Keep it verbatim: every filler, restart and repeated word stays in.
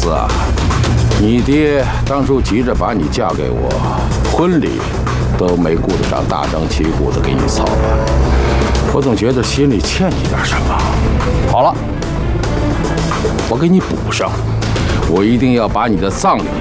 子啊，你爹当初急着把你嫁给我，婚礼都没顾得上大张旗鼓的给你操办，我总觉得心里欠你点什么。好了，我给你补上，我一定要把你的葬礼